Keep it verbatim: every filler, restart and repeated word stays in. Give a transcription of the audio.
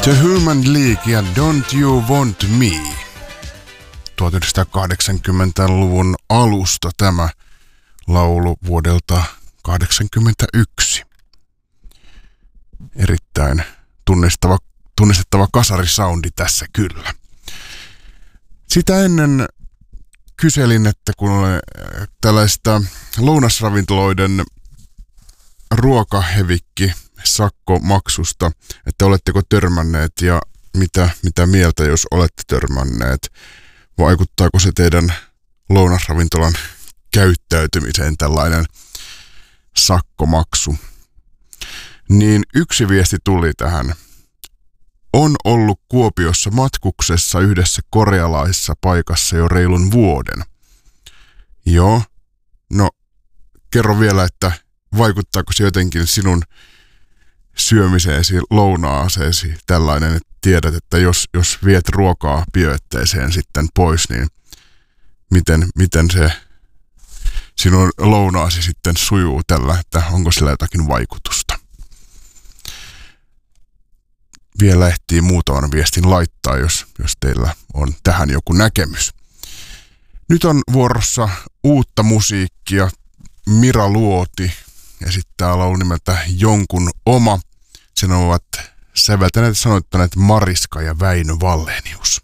The Human League ja Don't You Want Me. tuhatyhdeksänsataakahdeksankymmentäluvun alusta tämä laulu vuodelta kahdeksankymmentäyksi. Erittäin tunnistava, tunnistettava kasarisoundi tässä kyllä. Sitä ennen kyselin, että kun tällaista lounasravintoloiden ruokahevikki sakkomaksusta, että oletteko törmänneet ja mitä, mitä mieltä, jos olette törmänneet. Vaikuttaako se teidän lounasravintolan käyttäytymiseen tällainen sakkomaksu? Niin yksi viesti tuli tähän. On ollut Kuopiossa matkuksessa yhdessä korealaisessa paikassa jo reilun vuoden. Joo, no kerro vielä, että vaikuttaako se jotenkin sinun syömiseesi, lounaaseesi tällainen, että tiedät, että jos, jos viet ruokaa piötteeseen sitten pois, niin miten, miten se sinun lounaasi sitten sujuu tällä, että onko sillä jotakin vaikutusta. Vielä ehtii muutaman viestin laittaa, jos, jos teillä on tähän joku näkemys. Nyt on vuorossa uutta musiikkia. Mira Luoti esittää laulun nimeltä Jonkun oma. Sen ovat säveltäneet ja sanoittaneet Mariska ja Väinö Wallenius.